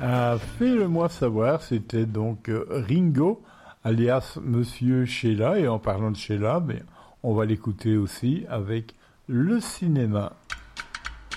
Fais-le-moi savoir, c'était donc Ringo, alias Monsieur Sheila, et en parlant de Sheila, on va l'écouter aussi avec le cinéma.